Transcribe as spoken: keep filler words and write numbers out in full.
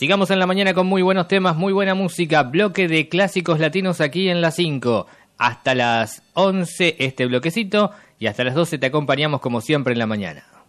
Sigamos en la mañana con muy buenos temas, muy buena música, bloque de clásicos latinos aquí en la cinco. Hasta las once este bloquecito y hasta las doce te acompañamos como siempre en la mañana.